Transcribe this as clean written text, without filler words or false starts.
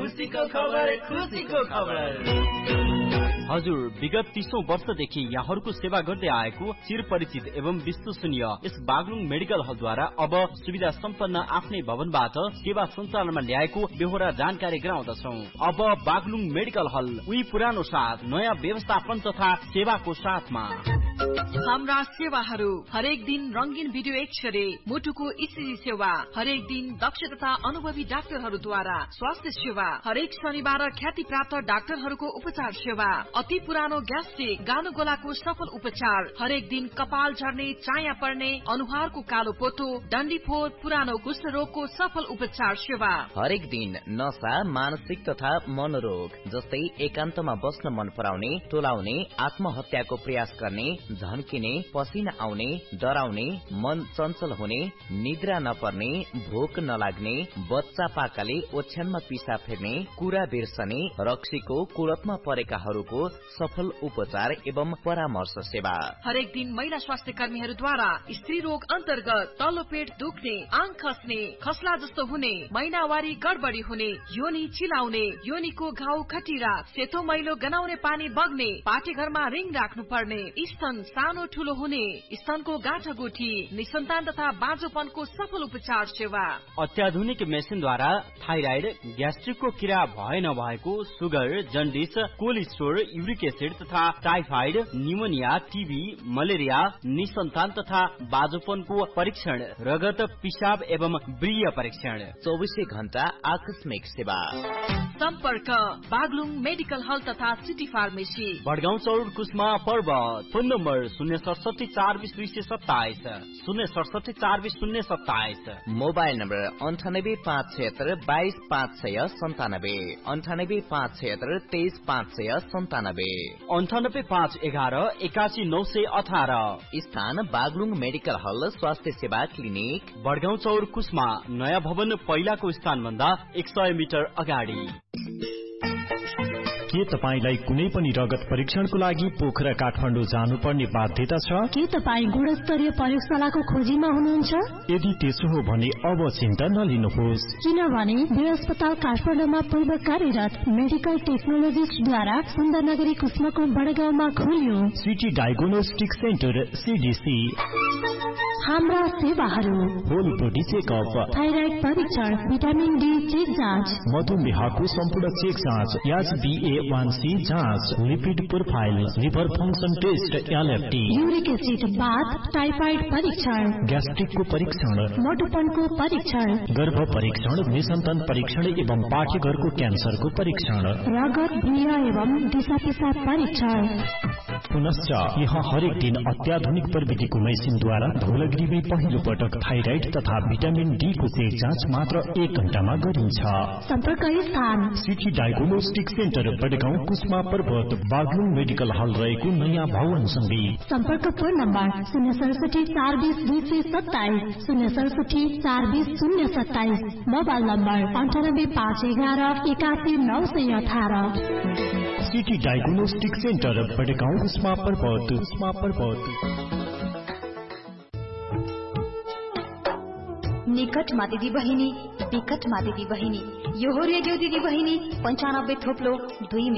खुसीको खबर। हजुर, विगत 30औं वर्षदेखि यहाँहरूको सेवा गर्दै आएको चिरपरिचित एवं विश्वसनीय यस बागलुङ मेडिकल हलद्वारा अब सुविधा सम्पन्न आफ्नै भवनबाट सेवा सञ्चालनमा ल्याएको बेहोरा जानकारी गराउँदछौ। अब बागलुङ मेडिकल हल उही पुरानो साथ नयाँ व्यवस्थापन तथा सेवाको साथमा। हाम्रा सेवाहरू हरेक दिन रंगीन भिडियो एक्सरे, मुटुको इसिजी सेवा, हरेक दिन दक्ष तथा अनुभवी डाक्टरहरूद्वारा स्वास्थ्य सेवा, हरेक शनिबार ख्याति प्राप्त डाक्टरहरूको उपचार सेवा, अति पुरानो ग्यास्ट्रिक गानुगोलाको सफल उपचार, हरेक दिन कपाल झर्ने, चाया पर्ने, अनुहारको कालो पोतो, डन्डीफोर, पुरानो कुष्ठ रोगको सफल उपचार सेवा, हरेक दिन नशा, मानसिक तथा मनोरोग जस्तै एकान्तमा बस्न मन पराउने, टोलाउने, आत्महत्याको प्रयास गर्ने, झन्किने, पसिना आउने, डराउने, मन चञ्चल हुने, निद्रा नपर्ने, भोक नलाग्ने, बच्चा पाकाले ओछ्यानमा पिसा फेर्ने, कुरा बिर्सने, रक्सीको कुलतमा परेकाहरूको सफल उपचार एवं परामर्श सेवा, हरेक दिन महिला स्वास्थ्य कर्मीहरूद्वारा स्त्री रोग अन्तर्गत तल्लो पेट दुख्ने, आङ खस्ने, खस्ला जस्तो हुने, महिनावारी गडबडी हुने, योनी चिलाउने, योनीको घाउ खटिरा, सेतो मैलो गनाउने पानी बग्ने, पाठेघरमा रिङ राख्नु पर्ने, स्तन सानो ठूलो हुने, स्तनको गाँठागुठी, निसन्तान तथा बाँझोपनको सफल उपचार सेवा, अत्याधुनिक मेसिनद्वारा थाइराइड, ग्यास्ट्रिकको किरा भए नभएको, sugar, jaundice, cholesterol, uric acid तथा टाइफाइड, निमोनिया, टीबी, मलेरिया, निसन्तान तथा बाँझोपनको परीक्षण, रगत, पिसाब एवं ब्रीय परीक्षण, 24 घण्टा आकस्मिक सेवा। सम्पर्क बागलुङ मेडिकल हल तथा सिटी फार्मेसी, बडगाउँ चौर कुस्मा पर्वत। Phone number 067 420 227, 067 420 027। Mobile number 98 576 22 500 97, 98 576 23 597, 98 511 81 918। स्थान बागलुङ मेडिकल हल स्वास्थ्य सेवा क्लिनिक, बडगाउँ चौर कुस्मा, नयाँ भवन पहिलाको स्थान भन्दा 100 मिटर अगाडि। के तपाईलाई कुनै पनि रगत परीक्षणको लागि पोखरा काठमाडौँ जानुपर्ने बाध्यता छ? के तपाईँ गुणस्तरीय प्रयोगशालाको खोजीमा हुनुहुन्छ? यदि त्यसो हो भने अब चिन्ता नलिनुहोस्, किनभने वे अस्पताल काठमाडौँमा पूर्व कार्यरत मेडिकल टेक्नोलोजिस्टद्वारा सुन्दरनगरी कुस्माको बडगाउँमा खोलियो सिटी डायग्नोस्टिक सेन्टर सीडीसी। हाम्रा सेवाहरू होल बडी चेकअप, थाइराइड परीक्षण, भिटामिन डी चेक जाँच, मधुमेहको सम्पूर्ण चेक जाँच, HbA1c जाँच, lipid profile, liver function test LFT, uric acid बाथ, टाइफाइड परीक्षण, ग्यास्ट्रिकको परीक्षण, मोटोपनको परीक्षण, गर्भ परीक्षण, निसन्तान परीक्षण एवं पाठेघरको क्यान्सरको परीक्षण, रगत, ब्रीय एवं दिशा पिसाब परीक्षण। पुनश्च यहाँ हरेक दिन अत्याधुनिक प्रविधिको मेसिनद्वारा धौलागिरीमै पहिलो पटक थाइराइड तथा भिटामिन डी को चेक जाँच मात्र 1 घण्टामा गरिन्छ। सम्पर्क स्थान सिटी डायग्नोस्टिक सेन्टर, बडगाउँ कुस्मा पर्वत, बागलुङ मेडिकल हल रहेको नयाँ भवनसँगै। सम्पर्क phone number 067 420 227, 067 420 027, mobile number 98 511 81 918। City diagnostic centre, बडगाउँ Kusma पर्वत, कुस्मा पर्वत। निकटमा दिदी बहिनी, विकटमा दिदी बहिनी, यो हो रेडियो दिदी बहिनी 95 थोप्लो 2